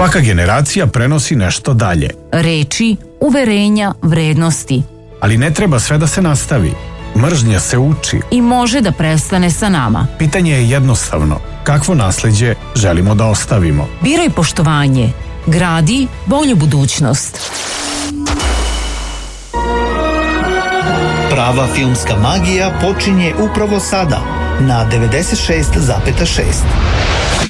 Svaka generacija prenosi nešto dalje. Reči, uverenja, vrednosti. Ali ne treba sve da se nastavi. Mržnja se uči. I može da prestane sa nama. Pitanje je jednostavno. Kakvo nasleđe želimo da ostavimo? Biraj poštovanje. Gradi bolju budućnost. Prava filmska magija počinje upravo sada na 96,6.